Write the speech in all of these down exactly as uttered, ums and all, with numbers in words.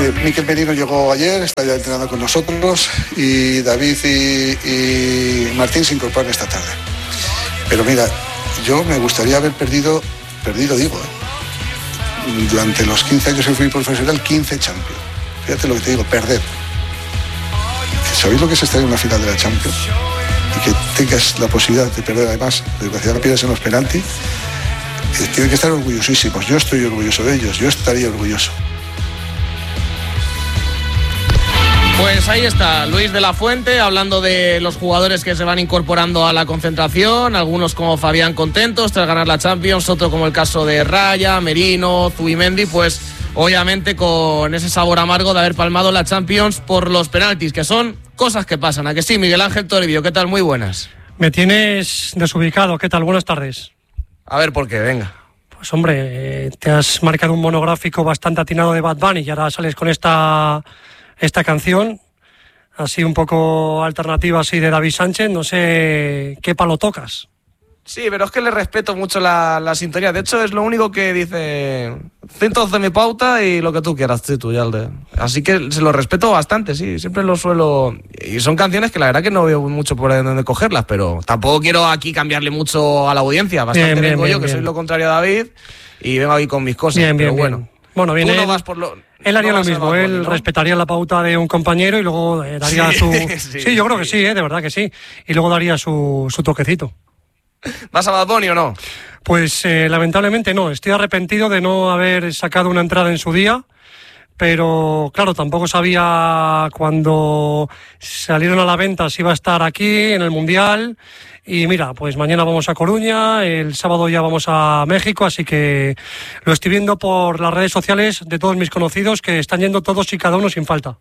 Eh, Mikel Merino llegó ayer, está ya entrenando con nosotros, y David y, y Martín se incorporan esta tarde. Pero mira, yo me gustaría haber perdido, perdido digo, ¿eh? durante los quince años que fui profesional, quince Champions. Fíjate lo que te digo, perder. ¿Sabéis lo que es estar en una final de la Champions? Y que tengas la posibilidad de perder, además, desgraciadamente pierdes en los penaltis. Eh, tienen que estar orgullosísimos. Yo estoy orgulloso de ellos, yo estaría orgulloso. Pues ahí está, Luis de la Fuente, hablando de los jugadores que se van incorporando a la concentración, algunos como Fabián contentos tras ganar la Champions, otro como el caso de Raya, Merino, Zubimendi, pues obviamente con ese sabor amargo de haber palmado la Champions por los penaltis, que son cosas que pasan. ¿A que sí, Miguel Ángel Toribio? ¿Qué tal? Muy buenas. Me tienes desubicado, ¿qué tal? Buenas tardes. A ver, ¿por qué? Venga. Pues hombre, eh, te has marcado un monográfico bastante atinado de Bad Bunny y ahora sales con esta... esta canción, así un poco alternativa así de David Sánchez, no sé qué palo tocas. Sí, pero es que le respeto mucho la, la sintonía, de hecho es lo único que dice ciento doce mi pauta y lo que tú quieras, sí, tú, Yalde. Así que se lo respeto bastante, sí, siempre lo suelo, y son canciones que la verdad que no veo mucho por dónde cogerlas, pero tampoco quiero aquí cambiarle mucho a la audiencia, bastante bien, vengo bien, yo, que bien. Soy lo contrario a David, y vengo aquí con mis cosas, bien, pero bien, bueno. Bien. Bueno, viene... Tú no vas por lo... Él haría no lo mismo, él Bunny, ¿no? respetaría la pauta de un compañero y luego eh, daría sí, su... Sí, sí, yo creo que sí, eh, de verdad que sí. Y luego daría su, su toquecito. ¿Vas a Bad Bunny o no? Pues eh, lamentablemente no, estoy arrepentido de no haber sacado una entrada en su día, pero claro, tampoco sabía cuando salieron a la venta si iba a estar aquí en el Mundial. Y mira, pues mañana vamos a Coruña, el sábado ya vamos a México, así que lo estoy viendo por las redes sociales de todos mis conocidos que están yendo todos y cada uno sin falta.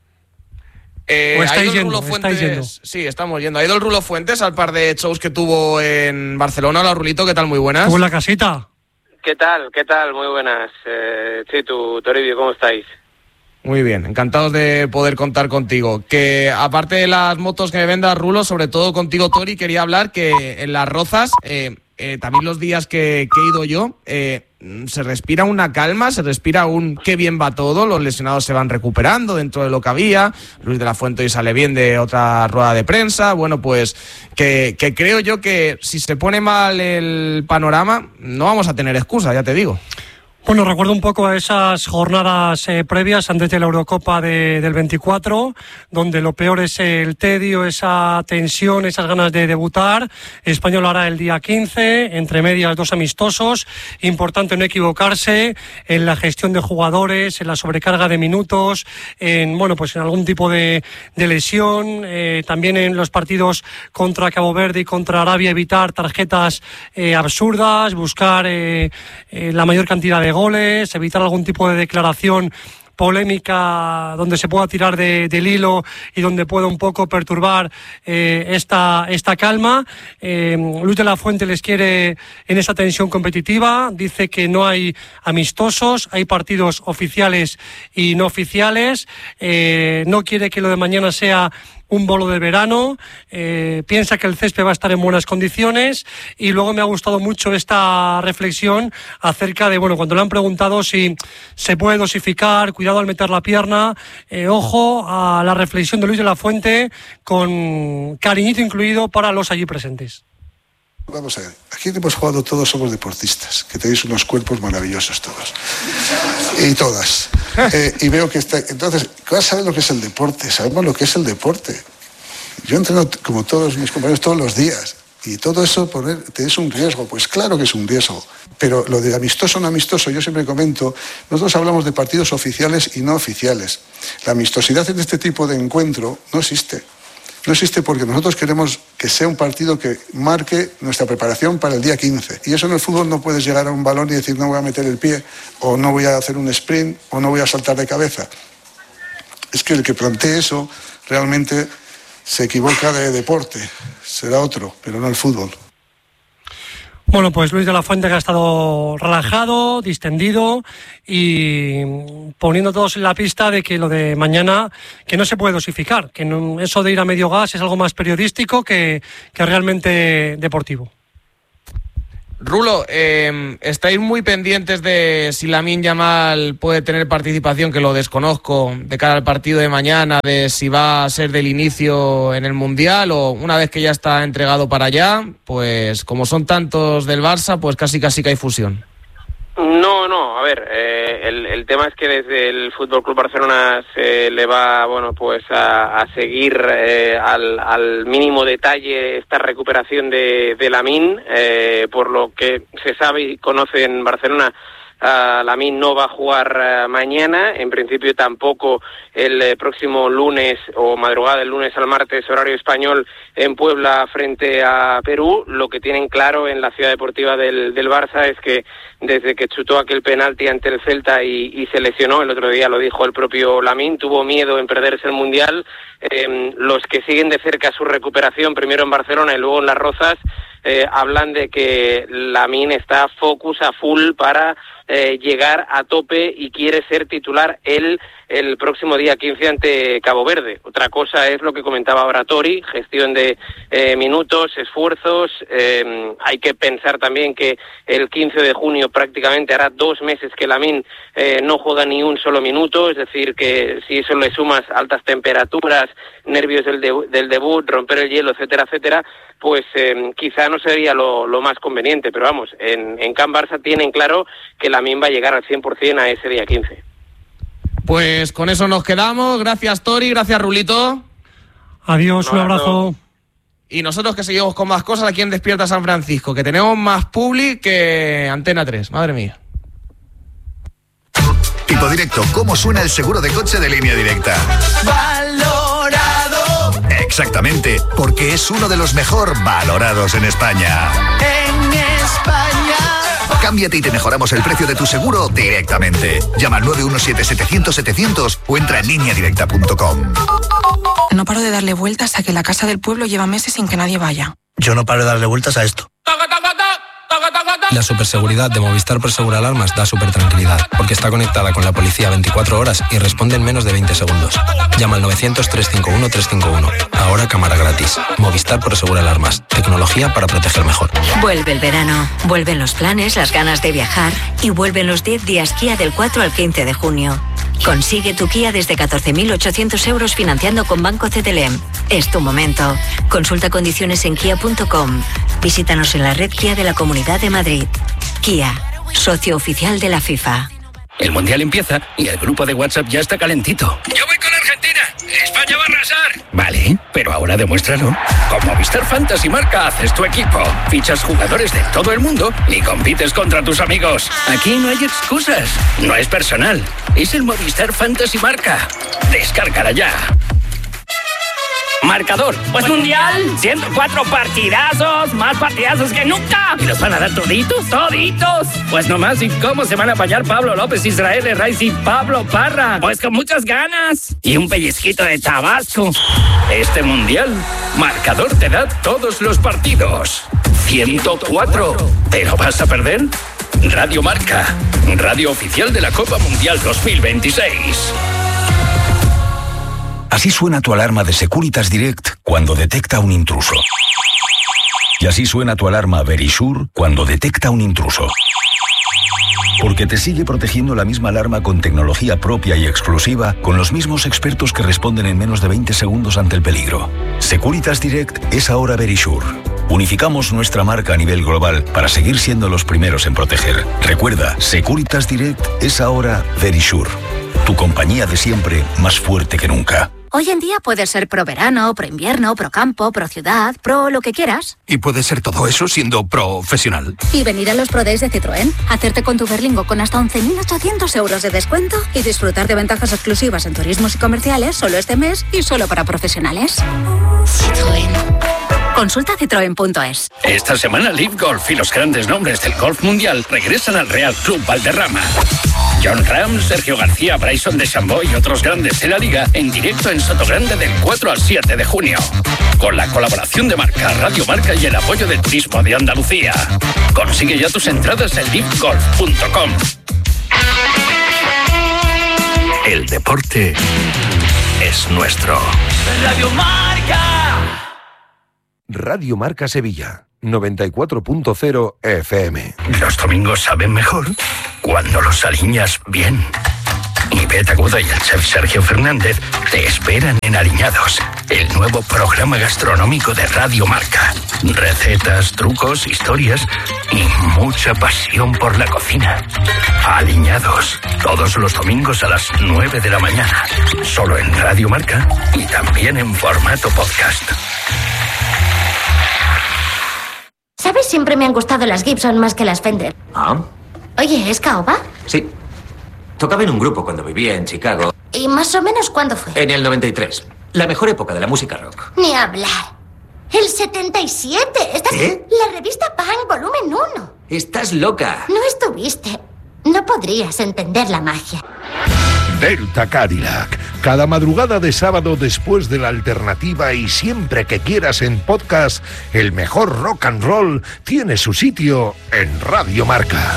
Eh, ¿O estáis yendo, estáis yendo? Sí, estamos yendo. ¿Ha ido el Rulo Fuentes al par de shows que tuvo en Barcelona? Hola, Rulito, ¿qué tal? Muy buenas. ¿Estuvo en la casita? ¿Qué tal? ¿Qué tal? Muy buenas. Eh, sí, tú, Toribio, ¿cómo estáis? Muy bien, encantados de poder contar contigo. Que aparte de las motos que me vendas, Rulo, sobre todo contigo, Tori, quería hablar que en Las Rozas, eh, eh, también los días que, que he ido yo, eh, se respira una calma, se respira un qué bien va todo, los lesionados se van recuperando dentro de lo que había, Luis de la Fuente hoy sale bien de otra rueda de prensa, bueno, pues que, que creo yo que si se pone mal el panorama, no vamos a tener excusa, ya te digo. Bueno, recuerdo un poco a esas jornadas eh, previas antes de la Eurocopa de, del veinticuatro, donde lo peor es el tedio, esa tensión, esas ganas de debutar. Español lo hará el día quince, entre medias dos amistosos. Importante no equivocarse en la gestión de jugadores, en la sobrecarga de minutos, en bueno, pues en algún tipo de, de lesión. Eh, también en los partidos contra Cabo Verde y contra Arabia, evitar tarjetas eh, absurdas, buscar eh, eh, la mayor cantidad de goles, evitar algún tipo de declaración polémica donde se pueda tirar de, del hilo y donde pueda un poco perturbar eh, esta, esta calma. Eh, Luis de la Fuente les quiere en esa tensión competitiva, dice que no hay amistosos, hay partidos oficiales y no oficiales, eh, no quiere que lo de mañana sea un bolo de verano, eh, piensa que el césped va a estar en buenas condiciones y luego me ha gustado mucho esta reflexión acerca de, bueno, cuando le han preguntado si se puede dosificar, cuidado al meter la pierna, eh, ojo a la reflexión de Luis de la Fuente con cariñito incluido para los allí presentes. Vamos a ver, aquí hemos jugado todos, somos deportistas, que tenéis unos cuerpos maravillosos todos. Y todas. Eh, y veo que está... Entonces, ¿sabes lo que es el deporte? Sabemos lo que es el deporte. Yo entreno como todos mis compañeros todos los días. Y todo eso, poner, ¿es un riesgo? Pues claro que es un riesgo. Pero lo de amistoso o no amistoso, yo siempre comento, nosotros hablamos de partidos oficiales y no oficiales. La amistosidad en este tipo de encuentro no existe. No existe porque nosotros queremos que sea un partido que marque nuestra preparación para el día quince. Y eso en el fútbol no puedes llegar a un balón y decir no voy a meter el pie, o no voy a hacer un sprint, o no voy a saltar de cabeza. Es que el que plantee eso realmente se equivoca de deporte. Será otro, pero no el fútbol. Bueno, pues Luis de la Fuente que ha estado relajado, distendido y poniendo todos en la pista de que lo de mañana, que no se puede dosificar, que no, eso de ir a medio gas es algo más periodístico que, que realmente deportivo. Rulo, eh, estáis muy pendientes de si Lamine Yamal puede tener participación, que lo desconozco, de cara al partido de mañana, de si va a ser del inicio en el Mundial o una vez que ya está entregado para allá, pues como son tantos del Barça, pues casi casi que hay fusión. No, no, a ver, eh, el, el tema es que desde el Fútbol Club Barcelona se le va, bueno, pues a, a seguir eh, al, al mínimo detalle esta recuperación de, de Lamine, eh, por lo que se sabe y conoce en Barcelona. Uh, Lamine no va a jugar uh, mañana, en principio tampoco el eh, próximo lunes o madrugada del lunes al martes, horario español, en Puebla frente a Perú. Lo que tienen claro en la ciudad deportiva del, del Barça es que desde que chutó aquel penalti ante el Celta y, y se lesionó, el otro día lo dijo el propio Lamine, tuvo miedo en perderse el Mundial. Eh, los que siguen de cerca su recuperación, primero en Barcelona y luego en Las Rozas, Eh, hablan de que Lamine está focus a full para eh, llegar a tope y quiere ser titular él el próximo día quince ante Cabo Verde. Otra cosa es lo que comentaba ahora Tori, gestión de eh, minutos, esfuerzos. Eh, hay que pensar también que el quince de junio prácticamente hará dos meses que Lamine eh, no juega ni un solo minuto, es decir, que si eso le sumas altas temperaturas, nervios del, de- del debut, romper el hielo, etcétera, etcétera, pues eh, quizá no sería lo, lo más conveniente, pero vamos, en, en Can Barça tienen claro que Lamine va a llegar al cien por ciento a ese día quince. Pues con eso nos quedamos. Gracias, Tori, gracias, Rulito. Adiós, un abrazo. Y nosotros que seguimos con más cosas aquí en Despierta San Francisco, que tenemos más publi que Antena tres, madre mía. Tipo Directo, ¿cómo suena el seguro de coche de Línea Directa? Valorado. Exactamente, porque es uno de los mejor valorados en España. En España. Cámbiate y te mejoramos el precio de tu seguro directamente. Llama al nueve uno siete, setecientos, setecientos o entra en línea directa punto com. No paro de darle vueltas a que la casa del pueblo lleva meses sin que nadie vaya. Yo no paro de darle vueltas a esto. La superseguridad de Movistar Prosegur Alarmas da super tranquilidad, porque está conectada con la policía veinticuatro horas y responde en menos de veinte segundos. Llama al novecientos, trescientos cincuenta y uno, trescientos cincuenta y uno. Ahora cámara gratis. Movistar Prosegur Alarmas. Tecnología para proteger mejor. Vuelve el verano, vuelven los planes, las ganas de viajar y vuelven los diez días Kia del cuatro al quince de junio. Consigue tu Kia desde catorce mil ochocientos euros financiando con Banco C T L M. Es tu momento. Consulta condiciones en kia punto com. Visítanos en la red Kia de la Comunidad de Madrid. Kia, socio oficial de la FIFA. El Mundial empieza y el grupo de WhatsApp ya está calentito. ¡Yo voy con Argentina! ¡España va a arrasar! Vale, pero ahora demuéstralo. Con Movistar Fantasy Marca haces tu equipo. Fichas jugadores de todo el mundo y compites contra tus amigos. Aquí no hay excusas. No es personal. Es el Movistar Fantasy Marca. Descárgala ya. Marcador. Pues mundial, ciento cuatro partidazos, más partidazos que nunca. ¿Y los van a dar toditos? Toditos. Pues nomás, ¿y cómo se van a apañar Pablo López, Israel Herraiz y Pablo Parra? Pues con muchas ganas. Y un pellizquito de Tabasco. Este mundial, Marcador te da todos los partidos. ciento cuatro. ¿Te lo vas a perder? Radio Marca, radio oficial de la Copa Mundial dos mil veintiséis. Así suena tu alarma de Securitas Direct cuando detecta un intruso. Y así suena tu alarma Verisure cuando detecta un intruso. Porque te sigue protegiendo la misma alarma con tecnología propia y exclusiva, con los mismos expertos que responden en menos de veinte segundos ante el peligro. Securitas Direct es ahora Verisure. Unificamos nuestra marca a nivel global para seguir siendo los primeros en proteger. Recuerda, Securitas Direct es ahora Verisure. Tu compañía de siempre, más fuerte que nunca. Hoy en día puedes ser pro verano, pro invierno, pro campo, pro ciudad, pro lo que quieras. Y puedes ser todo eso siendo profesional. Y venir a los Pro Days de Citroën, hacerte con tu Berlingo con hasta once mil ochocientos euros de descuento y disfrutar de ventajas exclusivas en turismos y comerciales solo este mes y solo para profesionales. Citroën. Consulta citroen punto es. Esta semana Live Golf y los grandes nombres del golf mundial regresan al Real Club Valderrama. John Ram, Sergio García, Bryson DeChambeau y otros grandes de la liga en directo en Sotogrande del cuatro al siete de junio. Con la colaboración de Marca, Radio Marca y el apoyo del Turismo de Andalucía. Consigue ya tus entradas en live golf punto com. El deporte es nuestro. Radio Marca. Radio Marca Sevilla. noventa y cuatro punto cero F M. Los domingos saben mejor cuando los aliñas bien. Ivette Agudo y el chef Sergio Fernández te esperan en Aliñados, el nuevo programa gastronómico de Radio Marca. Recetas, trucos, historias y mucha pasión por la cocina. Aliñados, todos los domingos a las nueve de la mañana, solo en Radio Marca y también en formato podcast. ¿Sabes? Siempre me han gustado las Gibson más que las Fender. ¿Ah? Oye, ¿es caoba? Sí. Tocaba en un grupo cuando vivía en Chicago. ¿Y más o menos cuándo fue? En el noventa y tres. La mejor época de la música rock. Ni hablar. ¡El setenta y siete! ¿Estás... ¿Qué? La revista Punk, volumen uno. ¡Estás loca! No estuviste. No podrías entender la magia. Delta Cadillac. Cada madrugada de sábado después de la alternativa y siempre que quieras en podcast, el mejor rock and roll tiene su sitio en Radio Marca.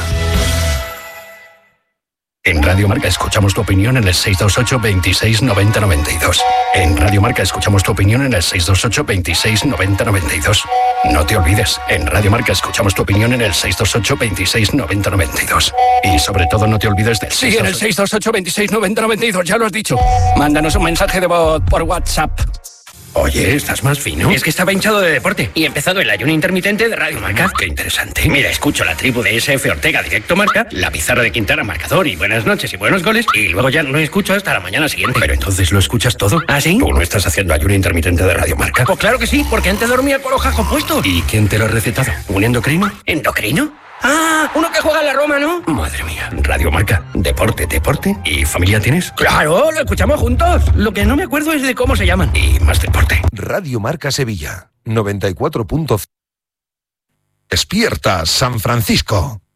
En Radio Marca escuchamos tu opinión en el seis dos ocho, veintiséis, noventa, noventa y dos. En Radio Marca escuchamos tu opinión en el seis dos ocho, veintiséis, noventa, noventa y dos. No te olvides, en Radio Marca escuchamos tu opinión en el seis dos ocho, veintiséis, noventa, noventa y dos. Y sobre todo no te olvides del... Sí, en el seis dos ocho, veintiséis, noventa, noventa y dos, ya lo has dicho. Mándanos un mensaje de voz por WhatsApp. Oye, ¿estás más fino? Es que estaba hinchado de deporte y he empezado el ayuno intermitente de Radio Marca. Qué interesante. Mira, escucho la tribu de S F Ortega Directo Marca, la pizarra de Quintana Marcador y buenas noches y buenos goles, y luego ya no escucho hasta la mañana siguiente. Pero entonces lo escuchas todo. ¿Ah, sí? ¿Tú no estás haciendo ayuno intermitente de Radio Marca? Pues claro que sí, porque antes dormía con los jajos puestos. ¿Y quién te lo ha recetado? ¿Un endocrino? ¿Endocrino? Ah, uno que juega en la Roma, ¿no? Madre mía, Radio Marca, deporte, deporte. ¿Y familia tienes? Claro, lo escuchamos juntos. Lo que no me acuerdo es de cómo se llaman. Y más deporte. Radio Marca Sevilla, noventa y cuatro punto cero. Despierta San Francisco.